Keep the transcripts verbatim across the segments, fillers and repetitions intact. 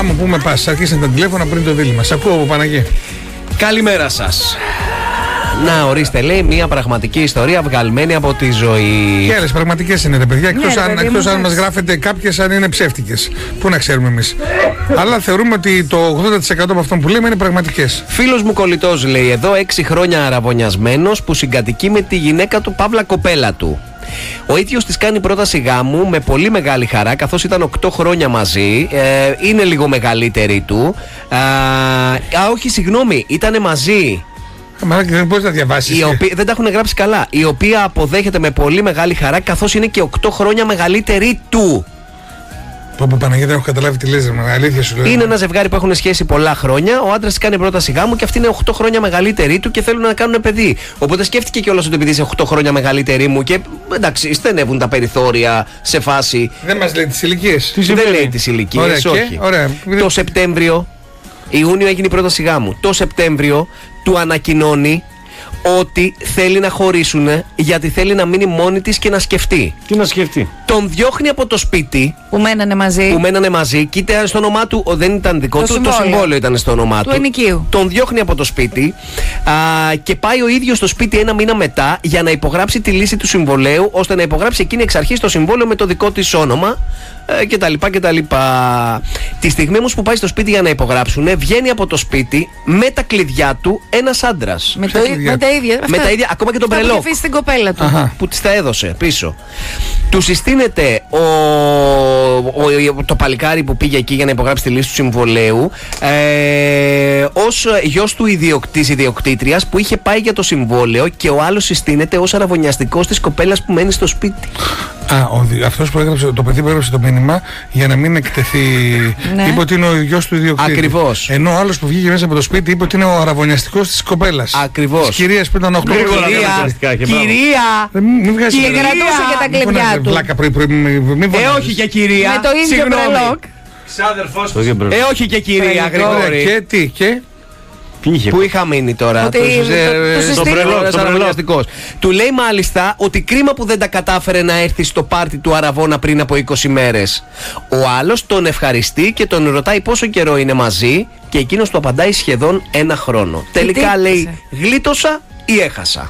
μου πούμε πας, αρχίσαν τα τηλέφωνα πριν το δίλημμα. Σ' ακούω από Παναγία. Καλημέρα σας. Να, ορίστε, λέει μια πραγματική ιστορία βγαλμένη από τη ζωή. Και άλλες πραγματικές είναι, ρε παιδιά. Εκτός Ναι, αν, παιδί, εκτός μου αν μας γράφετε κάποιες αν είναι ψεύτικες. Πού να ξέρουμε εμείς. Αλλά θεωρούμε ότι το ογδόντα τοις εκατό από αυτών που λέμε είναι πραγματικές. Φίλος μου κολλητός, λέει εδώ, έξι χρόνια αραβωνιασμένος που συγκατοικεί με τη γυναίκα του, παύλα κοπέλα του. Ο ίδιος της κάνει πρόταση γάμου με πολύ μεγάλη χαρά, καθώς ήταν οκτώ χρόνια μαζί. Ε, είναι λίγο μεγαλύτερη του. Α, α όχι, συγγνώμη, ήτανε μαζί. Μαλάκα, δεν μπορείς να διαβάσεις. Η οποία, δεν τα έχουν γράψει καλά. Η οποία αποδέχεται με πολύ μεγάλη χαρά, καθώς είναι και οκτώ χρόνια μεγαλύτερη του. Πω πω Παναγία, δεν έχω καταλάβει τι λες, ρε, αλήθεια σου λέω. Είναι ένα ζευγάρι που έχουν σχέση πολλά χρόνια. Ο άντρας της κάνει πρόταση γάμου και αυτή είναι οκτώ χρόνια μεγαλύτερη του και θέλουν να κάνουν παιδί. Οπότε σκέφτηκε κιόλας ότι επειδή είσαι οκτώ χρόνια μεγαλύτερη μου και εντάξει, στενεύουν τα περιθώρια σε φάση. Δεν μας λέει τις ηλικίες. Δεν λέει τις ηλικίες, Ωραία, όχι. και, ωραία. Το Σεπτέμβριο, Ιούνιο έγινε η πρόταση γάμου. Το Σεπτέμβριο του ανακοινώνει ότι θέλει να χωρίσουν γιατί θέλει να μείνει μόνη της και να σκεφτεί. Τι να σκεφτεί. Τον διώχνει από το σπίτι. Που μένανε μαζί. Που μένανε μαζί. Κοίτα στο όνομά του, ο, δεν ήταν δικό Το του, συμβόλαιο. το συμβόλαιο ήταν στο όνομά Του του. ενοικίου. Τον διώχνει από το σπίτι α, και πάει ο ίδιος στο σπίτι ένα μήνα μετά για να υπογράψει τη λύση του συμβολέου, ώστε να υπογράψει εκείνη εξ αρχής το συμβόλαιο με το δικό της όνομα ε, κτλ. κτλ. Τη στιγμή όμως που πάει στο σπίτι για να υπογράψουν, βγαίνει από το σπίτι με τα κλειδιά του ένας άντρας. Με, το, κλειδιά με τα ίδια. Με τα ίδια, ακόμα και τον Αυτά που μπρελόκ. είχε αφήσει την κοπέλα του. Αχα. Που της τα έδωσε πίσω. Του συστήνεται ο, ο, ο, το παλικάρι που πήγε εκεί για να υπογράψει τη λύση του συμβολέου ε, ως γιος του ιδιοκ, της ιδιοκτήτριας που είχε πάει για το συμβόλαιο και ο άλλος συστήνεται ως αραβωνιαστικός της κοπέλας που μένει στο σπίτι. Α, ο, δι- αυτός που έγραψε, το παιδί που έγραψε το μήνυμα για να μην εκτεθεί. Ναι. Είπε ότι είναι ο γιος του ιδιοκτήτη. Ακριβώς. Ενώ ο άλλος που βγήκε μέσα από το σπίτι είπε ότι είναι ο αραβωνιαστικός της κοπέλας. Ακριβώς. Της κυρίας που ήταν οκτώ Γρήγορα, χρόνια. κυρία. Κυρία, και μπράβο. κυρία, Ε, Μην μην βγάζεις Και τα- κρατούσε και τα Μην κλειδιά φωνάζεις, του. βλάκα πρωί πρωί. Μην μην ε φωνάζεις. όχι και κυρία. Με το ίδιο Συγγνώμη. μπρελόκ. Ξάδερφός του. Ε, Ε όχι και κυρία, Τραγικό. Ωραία, Γρηγόρη. και τι, και. Πού είχα μείνει τώρα, Ότι το, το- το συστήνει. μπρελόκ, το αραβωνιαστικός. Του λέει μάλιστα ότι κρίμα που δεν τα κατάφερε να έρθει στο πάρτι του Αραβώνα πριν από είκοσι μέρες. Ο άλλος τον ευχαριστεί και τον ρωτάει πόσο καιρό είναι μαζί και εκείνος του απαντάει σχεδόν ένα χρόνο. Τελικά τι λέει έπαιζε? γλίτωσα ή έχασα.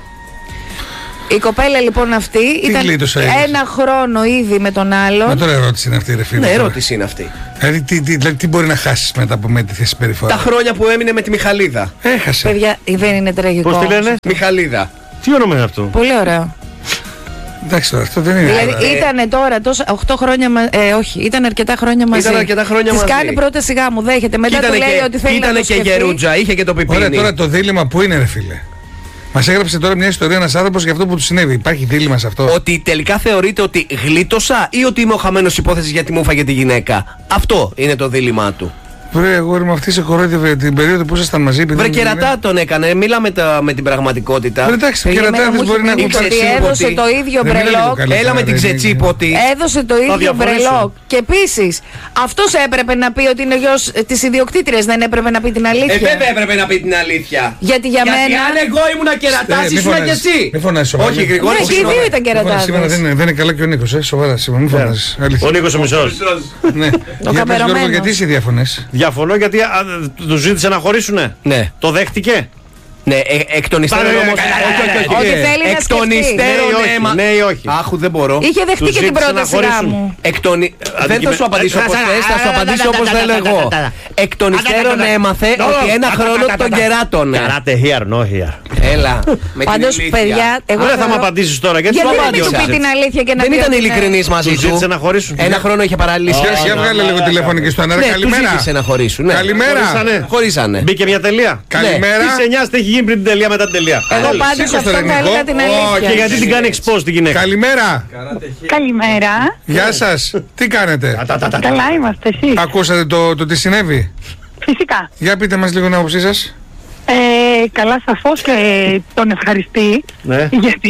Η κοπέλα λοιπόν αυτή ήταν γλίτωσα, έγραψε? ένα χρόνο ήδη με τον άλλον. Μα τώρα ερώτηση είναι αυτή, ρε φίλε. Ναι, τώρα. ερώτηση είναι αυτή. Δηλαδή, τι, τι, δηλαδή, τι μπορεί να χάσεις μετά από με τη θέση Τα συμπεριφορά. χρόνια που έμεινε με τη Μιχαλίδα. Έχασε. Παιδιά, δεν είναι τραγικό. Πώς τη λένε. Μιχαλίδα. Τι όνομα είναι αυτό. Πολύ ωραίο. Εντάξει τώρα, αυτό δεν είναι. Δηλαδή ε, ήταν τώρα τόσα οκτώ χρόνια μαζί. Ε, όχι, ήταν αρκετά χρόνια μαζί. Ήταν αρκετά χρόνια Της μαζί. κάνει πρόταση γάμου, δέχεται. Μετά του Ήτανε λέει και, ότι θέλει να ήτανε το και σκεφτεί. γερούτζα, είχε και το πιπίνι. Ωραία, τώρα το δίλημμα που είναι, ρε φίλε. Μας έγραψε τώρα μια ιστορία ένας άνθρωπος για αυτό που του συνέβη. Υπάρχει δίλημμα σε αυτό. Ότι τελικά θεωρείτε ότι γλίτωσα ή ότι είμαι ο χαμένος υπόθεσης γιατί μου έφαγε τη γυναίκα. Αυτό είναι το δίλημά του. Βρε, εγώ με αυτή σε κορόιδευε την περίοδο που ήσασταν μαζί. επειδή Βρε δεν είναι- κερατά τον έκανε, μίλα με, τα, με την πραγματικότητα. Βρε, εντάξει, Εμένα κερατάδες μου μπορεί είχε να πει έχουν ότι ότι υπάρξει. έδωσε ότι- το ίδιο Δεν μιλάει λίγο μπρελόκ. καλύτερα, Έλα με ρε, την δεν είναι. ξετσίποτη. Έδωσε το ίδιο διαφωνήσω. μπρελόκ. Και επίση, αυτό έπρεπε να πει ότι είναι γιο τη ιδιοκτήτρια, δεν έπρεπε να πει την Ε, αλήθεια. βέβαια έπρεπε να πει την αλήθεια. Γιατί για Γιατί μένα. αν εγώ ήμουνα κερατάς, Ε, μη ήσουν φωνάζεις. και εσύ. Μη φωνάζεις, σοβαρά. Όχι, Μη- Γρηγόρη, Ναι, όχι, και οι δύο σοβαρά. ήταν Λοιπόν, σήμερα κερατάδες. δεν είναι, δεν είναι καλά και ο Νίκος, ε, σοβαρά σήμερα, μην φωνάζεις. Αλήθεια. Ο Νίκος ο μισός. Ναι. Για πες, Γιώργο, καμερωμένος. γιατί είσαι διαφωνές. Διαφωνώ γιατί α, του ζήτησε να χωρίσουνε. Ναι. Το δέχτηκε. Ναι, ε, εκ των υστέρων Πάρε, όμως. ε, ε, όχι, όχι, όχι. Ότι θέλει να Εκ των σκεφτεί. υστέρων Ναι ή όχι, αίμα- ναι ή όχι. Άχου, δεν μπορώ. Είχε δεχτεί Τους και την ζήτησε να πρόταση χωρίσουν. γάμου. Εκ των... υ- Δεν θα σου απαντήσω όπως θες, θα σου απαντήσω όπως θέλω εγώ. Εκ των υστέρων έμαθε ότι ένα χρόνο τον κεράτωνε. Καράτε here, no here. Έλα, με την Πάντω, ηλίθεια. παιδιά, εγώ. Δεν θα θεωρώ- μου απαντήσεις τώρα γιατί Γιατί σου να μην του πει απαντήσεις. την αλήθεια και να Δεν πει ήταν ότι είναι- ειλικρινής μαζί Τους του. ζήτησε να χωρίσουν. Ένα χρόνο είχε παράλληλη Για, σχέση. για βγάλε λίγο τηλέφωνο και στο ανέρα. Ναι, του Καλημέρα. ζήτησε να χωρίσουν. ναι. Καλημέρα. Χωρίσανε. Χωρίσανε. Μπήκε μια τελεία. Καλημέρα. Τι σε νοιάζει, τι έχει γίνει πριν την τελεία μετά την τελεία. Εγώ Έλα. πάντως σήκω στο αυτό θα ελληνικό. έλεγα την Και αλήθεια. γιατί την κάνει expose τη γυναίκα. Καλημέρα. Καλημέρα. Γεια σας. Τι κάνετε. Καλά είμαστε εσείς. Ακούσατε το, το τι συνέβη. Φυσικά. Για πείτε μας λίγο την άποψή σας. Ε, καλά σαφώς και τον ευχαριστεί. Ναι. Γιατί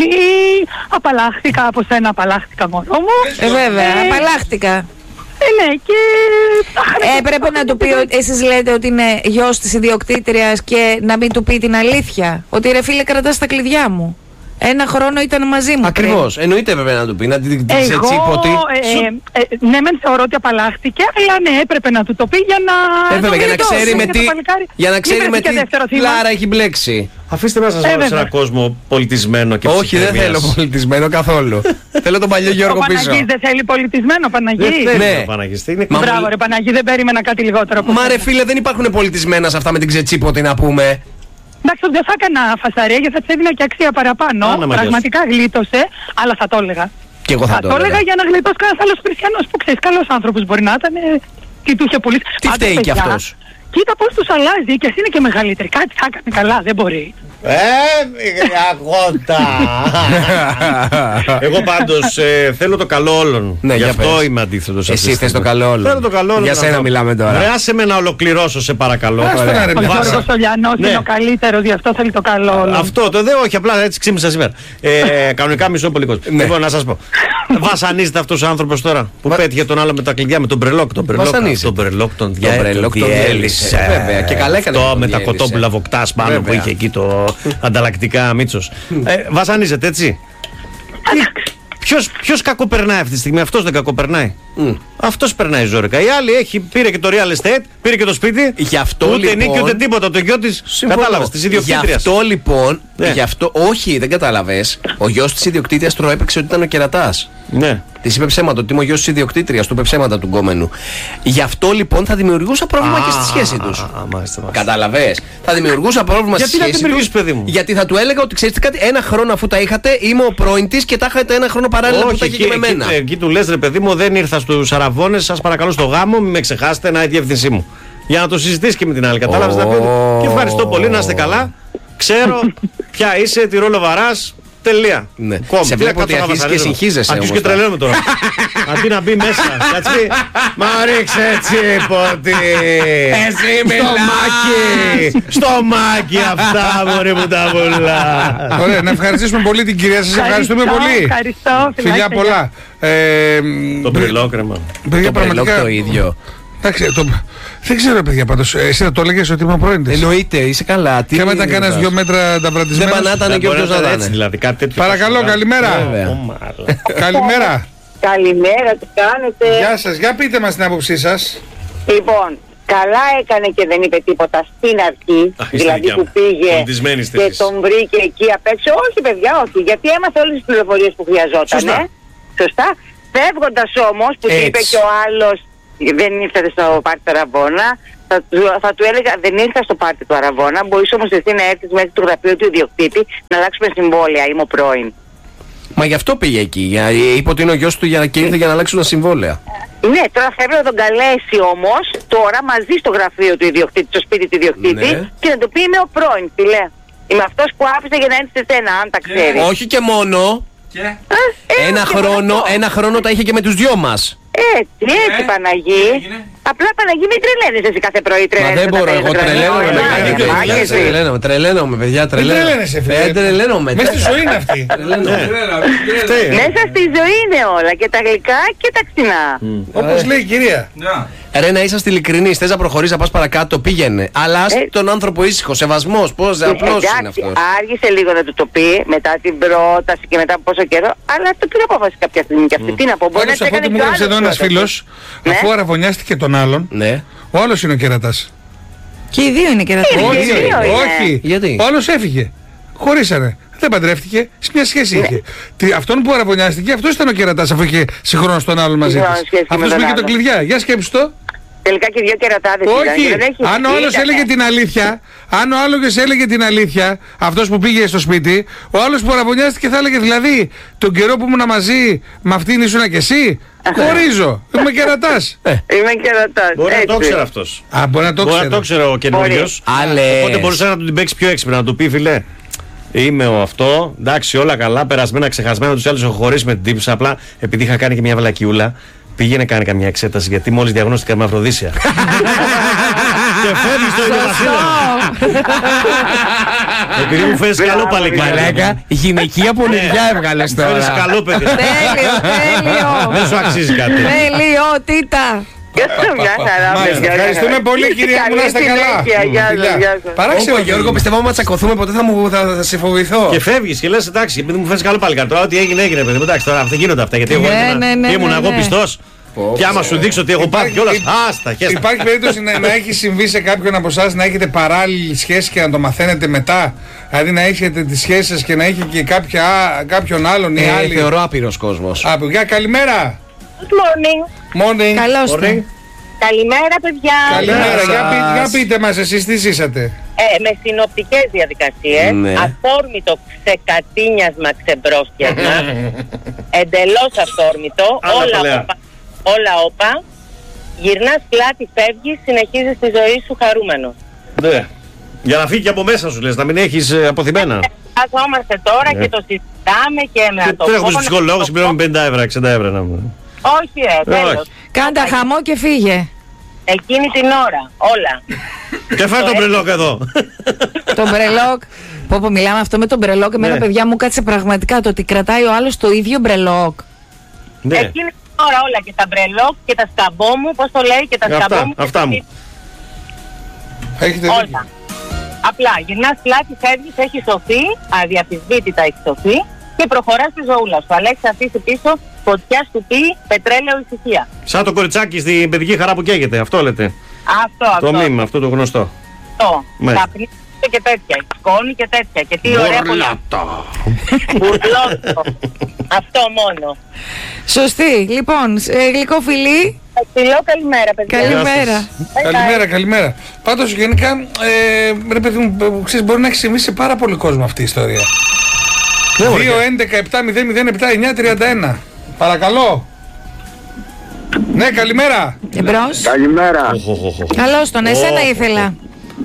απαλλάχθηκα από σένα, απαλλάχθηκα μόνο μου. Ε, βέβαια, Ε, απαλλάχτηκα. Ε, ναι, και... Έπρεπε να του πει ότι εσείς λέτε ότι είναι γιος της ιδιοκτήτριας και να μην του πει την αλήθεια. Ότι ρε φίλε κρατάς τα κλειδιά μου. Ένα χρόνο ήταν μαζί μου. Ακριβώς. Εννοείται έπρεπε να του πει, να την Εγώ, τσίποτη. ε, ε, ναι, μεν θεωρώ ότι απαλλάχτηκε, αλλά ναι, έπρεπε να του το πει για να. Ε, βέβαια, για να γλιτώσει, ξέρει με για τι, το παλικάρι. για να Μην ξέρει με βρεθεί και τι δεύτερο θύμα. Λάρα έχει μπλέξει. Αφήστε μας να σας Ε, βάλω σε βέβαια. έναν κόσμο πολιτισμένο και Όχι, δεν ψυχραιμίας. θέλω πολιτισμένο καθόλου. Θέλω τον παλιό Ο Γιώργο πίσω. Παναγής δεν θέλει πολιτισμένο, Παναγή. Δεν θέλει Ναι. να Παναγιστεί. Είναι Μα- Μπράβο, ρε Παναγή, δεν περίμενα κάτι λιγότερο από Μα σένα. ρε φίλε, δεν υπάρχουν πολιτισμένα σε αυτά με την ξετσίποτη να πούμε. Εντάξει, δεν θα έκανα φασαρία γιατί θα της έδινα και αξία παραπάνω. Άνα, μαγιάς. Πραγματικά γλίτωσε, αλλά θα το έλεγα. Και εγώ θα, Θα το έλεγα για να γλιτώσει κανένας άλλος χριστιανός που ξέρεις, καλός άνθρωπος μπορεί να ήταν ε, και του είχε πουλήσει. Τι Άντε, φταίει κι παιδιά, αυτός? Κοίτα πώς τους αλλάζει και ας είναι και μεγαλύτεροι. Κάτι θα έκανε καλά, δεν μπορεί. Ε, αγώτα. Εγώ πάντως ε, θέλω το καλό όλων. Ναι, Γι' για αυτό πες. είμαι αντίθετος. Εσύ θες το καλό όλων. Θέλω το καλό όλων. Για να σένα το- μιλάμε τώρα. Ρε, άσε με να ολοκληρώσω, σε παρακαλώ. Άστο Ωραία. να ρε, Ο Βάσα. Γιώργος Σολιανός Ναι. είναι ο καλύτερος, γι' αυτό θέλει το καλό όλων. Αυτό το δεν, όχι, απλά έτσι ξύμισα σήμερα. Ε, κανονικά μισό πολύ κόσμο. Ναι. Λοιπόν, να σας πω. Βασανίζεται αυτός ο άνθρωπος τώρα που Μα- πέτυχε τον άλλο με τα κλειδιά, με τον μπρελόκ. Τον μπρελόκ, Βασανίζεται. τον μπρελόκ τον Το διά- μπρελόκ τον τον διέλυσε. διέλυσε. Βέβαια, και καλά έκανε που Αυτό τον με τα διέλυσε. κοτόπουλα βοκτάς πάνω που Βέβαια. είχε εκεί το ανταλλακτικά Μίτσος. Ε, βασανίζεται, έτσι. Ποιος, ποιος κακοπερνάει αυτή τη στιγμή, αυτός δεν κακοπερνάει. Μμ. Αυτός περνάει ζόρικα. Η άλλη έχει, πήρε και το real estate, πήρε και το σπίτι. Γι' αυτό, ούτε λοιπόν, νίκη ούτε τίποτα. Το γιο της, Συμφωνώ. κατάλαβες, της Γι' ιδιοκτήτριας. αυτό λοιπόν, Ναι. γι' αυτό, όχι, δεν κατάλαβες. Ο γιος της ιδιοκτήτριας το έπαιξε ότι ήταν ο κερατάς. Ναι. Τη είπε ψέματα, ότι είμαι ο γιος της ιδιοκτήτριας, του είπε ψέματα του γκόμενου. Γι' αυτό λοιπόν θα δημιουργούσα πρόβλημα και στη σχέση τους. Α, μάλιστα, μάλιστα. Κατάλαβες. Θα δημιουργούσα πρόβλημα Γιατί στη να σχέση δημιουργείς, τους. παιδί μου? Γιατί θα του έλεγα ότι ξέρετε κάτι, ένα χρόνο αφού τα είχατε, είμαι ο πρώην της και τα είχατε ένα χρόνο παράλληλα που τα είχε και με μένα. Εκεί, εκεί του λες ρε παιδί μου, δεν ήρθα στους Αραβώνες, σας παρακαλώ στο γάμο, μην με ξεχάσετε, να η διεύθυνσή μου. Για να το συζητήσει και με την άλλη. Κατάλαβες να πει ότι και ευχαριστώ πολύ, να είστε καλά. Ξέρω ποια είσαι, τι ρόλο βαράς. Τελεία. Ναι. Κόμμα. Σε Τι να βλέπω ότι κάτσω να αρχίζεις και βασανίζω. συγχύζεσαι Αρχίζω όμως και τώρα. τρελαίνομαι τώρα. Αντί να μπει μέσα. Κάτσε. Μα ρίξε τσίποτη. Εσύ Στο μάκι. Στο μάκι αυτά μωρέ μου τα πολλά. Ωραία, να ευχαριστήσουμε πολύ την κυρία σας. Ευχαριστούμε Ευχαριστώ, Ε, πολύ. Ευχαριστώ. Φιλιά πολλά. Ε, Το μπρελόκρεμα. παιδιά, Το μπρελόκ πραγματικά. το ίδιο. Εντάξει, το... δεν ξέρω, παιδιά, πάντως. Εσύ θα το έλεγες ότι είμαι πρώην της. Εννοείται, είσαι καλά. Τι Και άμα ήταν κανένας ρωτάς? δύο μέτρα Δεν ταυρατισμένος. πανάτανε και Μπορεί όποιος να να ήταν ήταν. έτσι, δηλαδή, κάτι τέτοιο. Παρακαλώ, καλημέρα. Βέβαια. Ω, μάλα. Καλημέρα. Καλημέρα, τι κάνετε. Γεια σας. Για πείτε μας την άποψή σας. Λοιπόν, καλά έκανε και δεν είπε τίποτα στην αρχή. Α, είστε δηλαδή δικιά που μου. πήγε Πολιτισμένοι είστε και εσείς. τον βρήκε εκεί απ' έξω. Όχι, παιδιά, όχι. Γιατί έμαθε όλες τις πληροφορίες που χρειαζόταν. Σωστά. Ε? Σωστά. Φεύγοντας όμως, που του Έτσι. είπε και ο άλλος, δεν ήρθατε στο πάρτι του Αραβώνα. Θα του, θα του έλεγα, δεν ήρθα στο πάρτι του Αραβώνα. Μπορείς όμως εσύ να έρθεις μέχρι το γραφείο του ιδιοκτήτη να αλλάξουμε συμβόλαια. Είμαι ο πρώην. Μα γι' αυτό πήγε εκεί. Για, είπε ότι είναι ο γιος του για, και ήρθε για να αλλάξουν τα συμβόλαια. Ναι, τώρα θα έπρεπε να τον καλέσει όμως τώρα μαζί στο γραφείο του ιδιοκτήτη, στο σπίτι του ιδιοκτήτη Ναι. και να του πει είμαι ο πρώην, τι λέει. Είμαι αυτός που άφησε για να έρθει σε σένα, αν τα ξέρει. Όχι και μόνο. Ε, Ένα και χρόνο, αυτό. ένα χρόνο τα είχε και με τους δυο μας. Έτσι, έτσι Παναγή. Απλά Παναγή μην τρελαίνεις εσύ κάθε πρωί Μα τρελαίνεις. δεν όταν μπορώ, παίρνεις εγώ το τρελαίνομαι. τρελαίνεις. παιδιά, Μάγες, παιδιά, μάγες, εσύ. Τρελαίνομαι, τρελαίνομαι, παιδιά, τρελαίνομαι. τρελαίνεσαι, φίλε. Δεν τρελαίνομαι. Μες στη ζωή είναι αυτή. Τρελαίνομαι. Φταίει. Μέσα στη ζωή είναι όλα, και τα γλυκά και τα ξινά. Όπως λέει η κυρία. Ρε, να είσαστε ειλικρινείς, θες να προχωρήσεις, να πας παρακάτω, πήγαινε. Αλλά άσε Ε. τον άνθρωπο ήσυχο, σεβασμός, πώς, απλός είναι Εντάξει, αυτός. άργησε λίγο να του το πει μετά την πρόταση και μετά από πόσο καιρό, αλλά το πήρε απόφαση κάποια στιγμή και αυτή. Τι να πω, μπορεί να Πάντως το από ό,τι έκανε μου και ο έγραψε εδώ άλλος ένας πρόταση. φίλος, Ναι. αφού αραβωνιάστηκε τον άλλον, Ναι. ο άλλος είναι ο κερατάς. Και οι δύο είναι κερατές. Είναι. Όχι, δύο είναι. όχι. Γιατί? Ο άλλος έφυγε. Χωρίσανε. Δεν παντρεύτηκε, σε μια σχέση είχε. Τι, αυτόν που αραβωνιάστηκε, αυτός ήταν ο κερατάς, αφού είχε συγχρόνως τον άλλον μαζί Συγχρόνως της. σχέση με Αυτός τον που είχε το άλλον. κλειδιά. Για σκέψου το. Τελικά και δύο κερατάδες ήταν. Όχι, και δεν έχει- αν ο άλλος ήτανε. έλεγε την αλήθεια, αν ο άλλος έλεγε την αλήθεια, αυτός που πήγε στο σπίτι, ο άλλος που αραβωνιάστηκε θα έλεγε δηλαδή τον καιρό που ήμουν μαζί με αυτήν ήσουνα και εσύ. Χωρίζω. Είμαι κερατάς. Είμαι κερατάς. Μπορεί να το έτσι. ξέρει αυτός. Α, μπορεί να το Μπορεί να ξέρει. το ξέρει ο καινούριος. Άλλες. Οπότε μπορούσε να του την παίξει πιο έξυπνα, να του πει φιλέ. Είμαι ο αυτό, εντάξει, όλα καλά, περασμένα, ξεχασμένα, τους άλλους έχω χωρίσει με την τύψη. Απλά επειδή είχα κάνει και μια βλακιούλα, πήγαινε κάνει καμιά εξέταση γιατί μόλις διαγνώστηκα με Αφροδίσια. Και φεύγει στο ίδιο βασίλειο. Επειδή μου φέρεις καλό παλικάρι. Μαλάκα, γυναικεία πονηριά έβγαλες Φέρεις τώρα. καλό παιδί. Τέλειο, τέλειο. Δεν σου αξίζει κάτι. Τελειότητα. Μια χαρά, παιδιά. Ευχαριστούμε πολύ, κυρία μου, να είστε καλά. Παράξενο, Γιώργο, πιστεύω άμα τσακωθούμε ποτέ θα, μου, θα, θα σε φοβηθώ. Και φεύγει και λε: εντάξει, επειδή μου φέρνει καλό παλικάρι. Τώρα ό,τι έγινε, έγινε, παιδί. Εντάξει, τώρα αυτά γίνονται αυτά. Γιατί εγώ ήμουν εγώ πιστό. Και άμα σου δείξω ότι έχω πάθει κιόλας, άστα, χέστα. Υπάρχει περίπτωση να, να έχει συμβεί σε κάποιον από εσάς να έχετε παράλληλη σχέση και να το μαθαίνετε μετά? Δηλαδή να έχετε τις σχέσεις σας και να έχει και κάποια, κάποιον άλλον ή ε, άλλη? Θεωρώ άπειρος κόσμος. Α, παιδιά, καλημέρα. Good morning. Morning. Καλώς Morning. το. Καλημέρα, παιδιά. Καλημέρα. Για, πεί, για πείτε μας εσείς τι ζήσατε. Ε, με συνοπτικές διαδικασίες, Ναι. αυθόρμητο ξεκατίνιασμα, ξεμπρόστιασμα, εντελώς αυθόρμητο, Άλλα όλα παλαιά. όπα, όλα όπα, γυρνάς πλάτη, φεύγεις, συνεχίζεις τη ζωή σου χαρούμενος. Ναι. Για να φύγει και από μέσα σου, λες, να μην έχεις ε, αποθυμένα. Καθόμαστε τώρα Ναι. και το συζητάμε και με Και ατομικό. τρέχουμε στους ψυχολόγους και πληρώνουμε πενήντα ευρώ, εξήντα ευρώ. να πούμε. Όχι, ε, τέλος. όχι. Κάντα χαμό και φύγε. Εκείνη την ώρα, όλα. Και φέρε τον μπρελόκ εδώ. Το μπρελόκ. Πω πω, μιλάμε αυτό με τον μπρελόκ. Εμένα, Ναι. παιδιά, μου κάτσε πραγματικά το ότι κρατάει ο άλλος το ίδιο μπρελόκ. Ναι. Εκείνη την ώρα όλα, και τα μπρελόκ και τα σκαμπό μου, πώς το λέει, και τα Αυτά, σκαμπό μου. αυτά μου. Έχετε δίκιο. Όλα. Απλά γυρνάς πλάτη, φεύγεις, έχει σωθεί, αδιαφυσβήτητα έχει σωθεί και προχωράς τη ζωούλα σου. Αλλά έχεις αφήσει πίσω φωτιά, στουπί, πετρέλαιο, ησυχία. Σαν το κοριτσάκι στην παιδική χαρά που καίγεται, αυτό λέτε. Αυτό, αυτό. Το μήνυμα, αυτό το γνωστό. Αυτό. Ναι. Καπνίζεται και τέτοια, σκόνη και τέτοια. Και τι ωραία πολλά. Μπουρλότο. Αυτό μόνο. Σωστή. Λοιπόν, ε, γλυκό φιλί. Φιλό, καλημέρα, παιδιά. Καλημέρα. Καλημέρα, καλημέρα. Πάντως γενικά, ε, ρε παιδί μου, ε, ξέρεις, μπορεί να έχει συμβεί σε πάρα πολύ κόσμο αυτή η ιστορία. δύο έντεκα επτά μηδέν μηδέν επτά εννιά τριάντα ένα. Παρακαλώ. Ναι, καλημέρα. Εμπρός. Καλημέρα. Καλώς τον, εσένα ήθελα.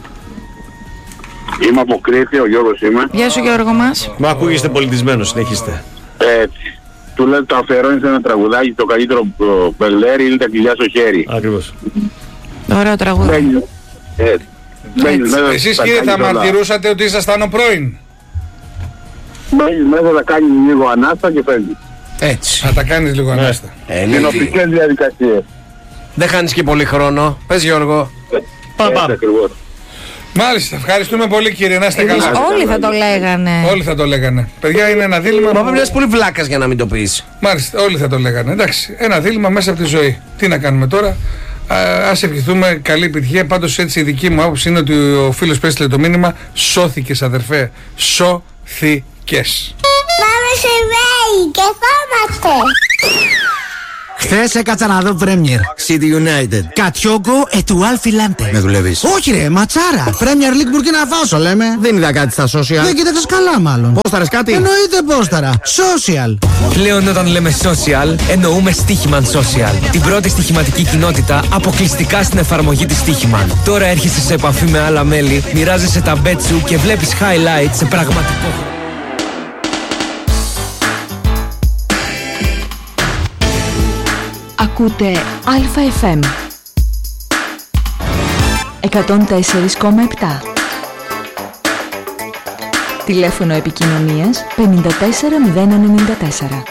Είμαι από Κρήτη, ο Γιώργος είμαι. Γεια σου, Γιώργο μας. Μα ακούγεστε πολιτισμένος, συνεχίστε. Έτσι. Του λέω το αφιερώνει σε ένα τραγουδάκι, το καλύτερο Μπελέρι είναι τα κλειδιά στο χέρι. Ακριβώς. Ωραίο τραγούδι. Μπαίνεις, έτσι. Μπαίνεις μέσα, Εσείς, θα κύριε, θα κάνεις όλα. μαρτυρούσατε ότι ήσασταν ο πρώην? Μπαίνεις μέσα, θα κάνεις λίγο ανάστα και φεύγεις. Έτσι. Θα τα κάνεις λίγο ανάστα. Ε, ναι. Συνοπτικές διαδικασίες. Δεν χάνεις και πολύ χρόνο. Πες, Γιώργο. Πάμε, Έτσι πάμε. ακριβώς. Μάλιστα, ευχαριστούμε πολύ, κύριε, να είστε καλά. Όλοι θα το λέγανε. Όλοι θα το λέγανε. Παιδιά, είναι ένα δίλημα. Μα πρέπει να είσαι πολύ βλάκας για να μην το πεις. Μάλιστα, όλοι θα το λέγανε. Εντάξει, ένα δίλημα μέσα από τη ζωή. Τι να κάνουμε τώρα. Α ας ευχηθούμε καλή επιτυχία. Πάντως, έτσι η δική μου άποψη είναι ότι ο φίλος που έστειλε το μήνυμα, σώθηκες, αδερφέ. Σώθηκες. Πάμε σε Βέη και φόμαστε. Χθες έκατσα να δω Premier City United. Κατιόγκο ετουάλ φιλάντε. Με δουλεύεις? Όχι ρε, ματσάρα. Premier League Burkina Faso λέμε. Δεν είδα κάτι στα social. Δεν κοίταξες καλά μάλλον. Πόσταρες κάτι? Εννοείται πόσταρα. Social. Πλέον όταν λέμε social, εννοούμε Στίχημαν Social. Την πρώτη στοιχηματική κοινότητα αποκλειστικά στην εφαρμογή της Στίχημαν. Τώρα έρχεσαι σε επαφή με άλλα μέλη, μοιράζεσαι τα bet σου και βλέπεις highlights σε πραγματικό χρόνο. Ακούτε Αλφα εφ εμ εκατόν τέσσερα κόμμα επτά. Τηλέφωνο επικοινωνίας πενήντα τέσσερα μηδέν ενενήντα τέσσερα.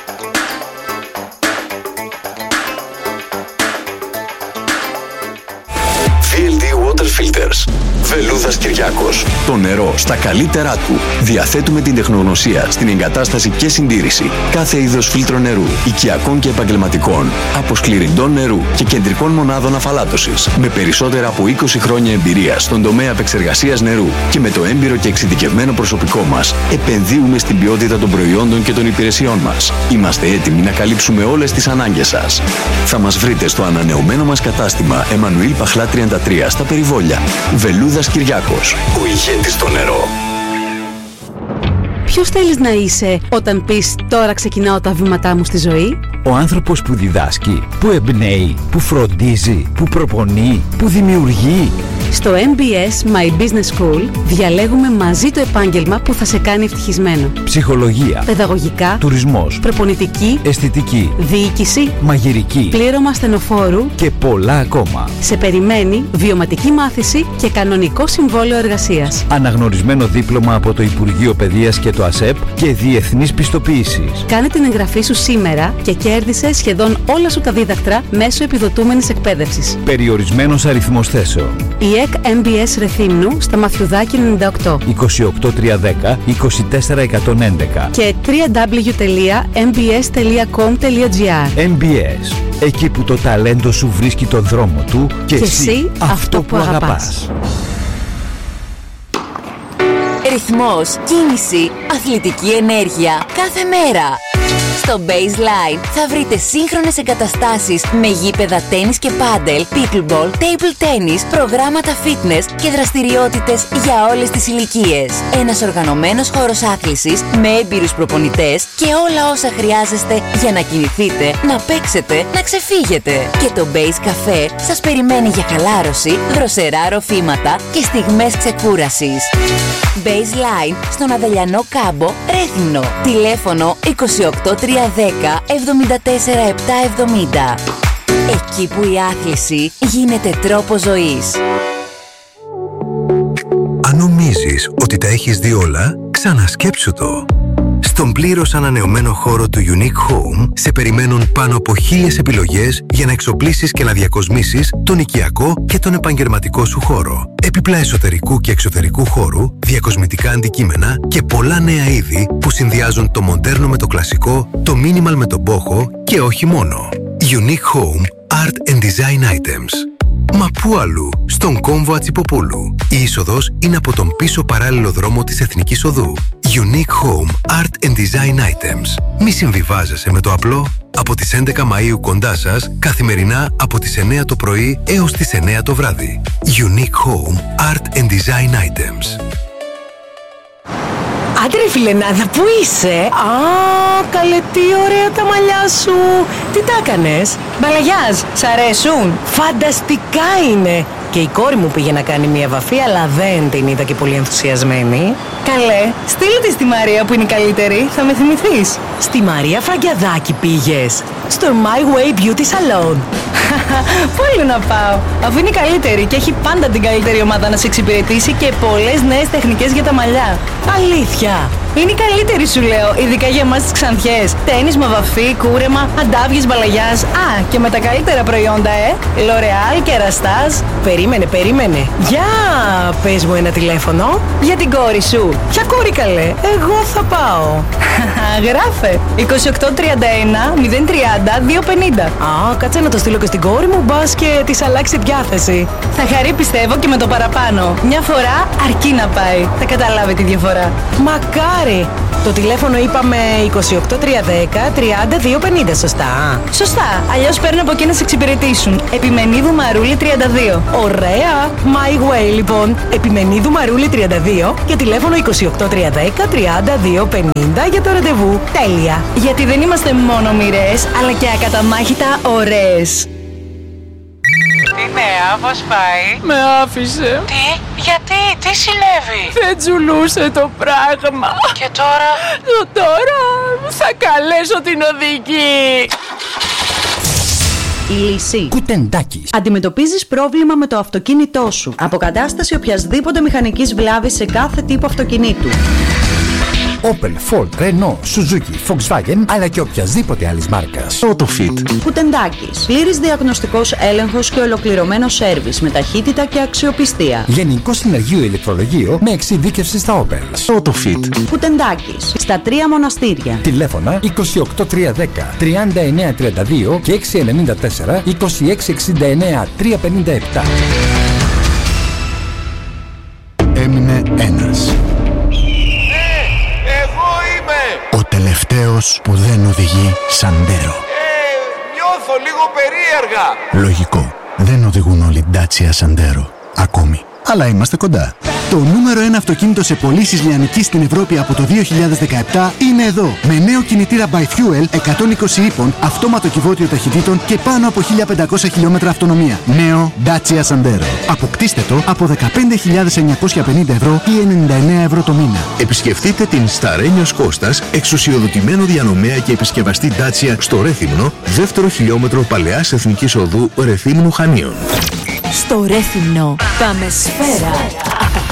βι ελ ντι Water Filters. Βελούδας Κυριάκος. Το νερό στα καλύτερά του. Διαθέτουμε την τεχνογνωσία στην εγκατάσταση και συντήρηση κάθε είδος φίλτρο νερού, οικιακών και επαγγελματικών, αποσκληρυντών νερού και κεντρικών μονάδων αφαλάτωσης. Με περισσότερα από είκοσι χρόνια εμπειρία στον τομέα επεξεργασίας νερού και με το έμπειρο και εξειδικευμένο προσωπικό μας, επενδύουμε στην ποιότητα των προϊόντων και των υπηρεσιών μας. Είμαστε έτοιμοι να καλύψουμε όλες τις ανάγκες σας. Θα μας βρείτε στο ανανεωμένο μας κατάστημα Εμμανουήλ Παχλά τριάντα τρία στα Περιβόλια. Βελούδας Κυριάκος, ο ηγέτης στο νερό. Ποιος θέλεις να είσαι όταν πεις τώρα ξεκινάω τα βήματά μου στη ζωή? Ο άνθρωπος που διδάσκει, που εμπνέει, που φροντίζει, που προπονεί, που δημιουργεί. Στο εμ μπι ες My Business School διαλέγουμε μαζί το επάγγελμα που θα σε κάνει ευτυχισμένο. Ψυχολογία, παιδαγωγικά, τουρισμός, προπονητική, αισθητική, διοίκηση, μαγειρική, πλήρωμα ασθενοφόρου και πολλά ακόμα. Σε περιμένει βιωματική μάθηση και κανονικό συμβόλαιο εργασίας. Αναγνωρισμένο δίπλωμα από το Υπουργείο Παιδείας και το ΑΣΕΠ και διεθνής πιστοποίησης. Κάνε την εγγραφή σου σήμερα και κέρδισε σχεδόν όλα σου τα δίδακτρα μέσω επιδοτούμενης εκπαίδευσης. Περιορισμένος αριθμός θέσεων. Η ΕΚ εμ μπι ες Ρεθύμνου στα Μαθιουδάκη ενενήντα οκτώ. είκοσι οκτώ τριακόσια δέκα είκοσι τέσσερα εκατόν έντεκα και double-u double-u double-u τελεία εμ μπι ες τελεία κομ τελεία τζι άρ. εμ μπι ες. Εκεί που το ταλέντο σου βρίσκει τον δρόμο του και, και εσύ, εσύ αυτό που αγαπάς. αγαπάς. Ρυθμός, κίνηση, αθλητική ενέργεια κάθε μέρα. Στο Baseline θα βρείτε σύγχρονες εγκαταστάσεις με γήπεδα τένις και πάντελ, pickleball, table tennis, προγράμματα fitness και δραστηριότητες για όλες τις ηλικίες. Ένας οργανωμένος χώρος άθλησης με έμπειρους προπονητές και όλα όσα χρειάζεστε για να κινηθείτε, να παίξετε, να ξεφύγετε. Και το Base Café σας περιμένει για χαλάρωση, δροσερά ροφήματα και στιγμές ξεκούρασης. Baseline στον Αδελιανό Κάμπο, Ρέθυμνο. Τηλέφωνο είκοσι οκτώ τριακόσια δέκα εβδομήντα τέσσερα επτακόσια εβδομήντα. Εκεί που η άθληση γίνεται τρόπος ζωής. Αν νομίζεις ότι τα έχεις δει όλα, ξανασκέψου το. Στον πλήρως ανανεωμένο χώρο του Unique Home σε περιμένουν πάνω από χίλιες επιλογές για να εξοπλίσεις και να διακοσμήσεις τον οικιακό και τον επαγγελματικό σου χώρο. Έπιπλα εσωτερικού και εξωτερικού χώρου, διακοσμητικά αντικείμενα και πολλά νέα είδη που συνδυάζουν το μοντέρνο με το κλασικό, το minimal με τον μπόχο και όχι μόνο. Unique Home Art and Design Items. Μα πού αλλού, στον κόμβο Ατσιποπούλου. Η είσοδος είναι από τον πίσω παράλληλο δρόμο της Εθνικής Οδού. Unique Home Art and Design Items. Μη συμβιβάζεσαι με το απλό. Από τις έντεκα Μαΐου κοντά σας, καθημερινά από τις εννέα το πρωί έως τις εννέα το βράδυ. Unique Home Art and Design Items. Άντε ρε φιλενάδα, πού είσαι? Α, καλέ, τι ωραία τα μαλλιά σου. Τι τα έκανες? Μπαλαγιάζ, σ' αρέσουν? Φανταστικά είναι. Και η κόρη μου πήγε να κάνει μια βαφή, αλλά δεν την είδα και πολύ ενθουσιασμένη. Καλέ, στείλε τη στη Μαρία που είναι η καλύτερη, θα με θυμηθείς. Στη Μαρία Φραγκιαδάκη πήγες? Στο My Way Beauty Salon. Πού άλλο να πάω, αφού είναι η καλύτερη και έχει πάντα την καλύτερη ομάδα να σε εξυπηρετήσει και πολλές νέες τεχνικές για τα μαλλιά. Αλήθεια. Είναι η καλύτερη σου λέω, ειδικά για εμάς τις Ξανθιές. Τένισμα, βαφή, κούρεμα, αντάβιες, μπαλαγιάς. Α, και με τα καλύτερα προϊόντα, ε. L'Oreal και Ραστάζ. Περίμενε, περίμενε. Για πες μου ένα τηλέφωνο. Για την κόρη σου. Ποια κόρη καλέ? Εγώ θα πάω. Γράφε. είκοσι οκτώ τριάντα ένα μηδέν τριάντα δύο πενήντα. Α, κάτσε να το στείλω και στην κόρη μου, μπας και της αλλάξει διάθεση. Θα χαρεί πιστεύω και με το παραπάνω. Μια φορά αρκεί να πάει. Θα καταλάβει τη διαφορά. Μακάρι. Το τηλέφωνο είπαμε είκοσι οκτώ τριακόσια δέκα τριάντα δύο πενήντα, σωστά? Σωστά, αλλιώς παίρνω από εκεί να σε εξυπηρετήσουν. Επιμενίδου Μαρούλη τριάντα δύο. Ωραία, My Way λοιπόν. Επιμενίδου Μαρούλη τριάντα δύο και τηλέφωνο είκοσι οκτώ τριακόσια δέκα τριάντα δύο πενήντα για το ραντεβού. Τέλεια. Γιατί δεν είμαστε μόνο μοιρές, αλλά και ακαταμάχητα ωραίες. Τι νέα, πώς πάει? Με άφησε. Τι, γιατί, τι συνέβη? Δεν τζουλούσε το πράγμα. Και τώρα? Το τώρα θα καλέσω την οδηγή. Η λύση. Κουτεντάκης. Αντιμετωπίζεις πρόβλημα με το αυτοκίνητό σου. Αποκατάσταση οποιασδήποτε μηχανικής βλάβης σε κάθε τύπο αυτοκινήτου. Opel, Ford, Renault, Suzuki, Volkswagen, αλλά και οποιασδήποτε άλλης μάρκας. Autofit. Κουτεντάκης. Πλήρης διαγνωστικός έλεγχος και ολοκληρωμένο σέρβις με ταχύτητα και αξιοπιστία. Γενικό συνεργείο ηλεκτρολογείο με εξειδίκευση στα Opel. Autofit. Κουτεντάκης. Στα τρία μοναστήρια. Τηλέφωνα είκοσι οκτώ τριακόσια δέκα τριάντα εννέα τριάντα δύο και έξι εννιά τέσσερα είκοσι έξι εξήντα εννέα τριακόσια πενήντα επτά. Έμεινε ένας. Ο τελευταίος που δεν οδηγεί Σαντέρο. Ε, νιώθω λίγο περίεργα. Λογικό. Δεν οδηγούν όλοι Dacia Sandero. Ακόμη. Αλλά είμαστε κοντά. Το νούμερο ένα αυτοκίνητο σε πωλήσεις λιανικής στην Ευρώπη από το δύο χιλιάδες δεκαεπτά είναι εδώ. Με νέο κινητήρα by Fuel εκατόν είκοσι ύπων, αυτόματο κυβότιο ταχυτήτων και πάνω από χίλια πεντακόσια χιλιόμετρα αυτονομία. Νέο Dacia Sandero. Αποκτήστε το από δεκαπέντε χιλιάδες εννιακόσια πενήντα ευρώ ή ενενήντα εννέα ευρώ το μήνα. Επισκεφτείτε την Σταρένιος Κώστας, εξουσιοδοτημένο διανομέα και επισκευαστή Dacia στο Ρέθυμνο, δεύτερο χιλιόμετρο Παλαιάς Εθνικής Οδού Ρεθύμνου Χανίων. Στο Ρέθυμνο πάμε σφαίρα.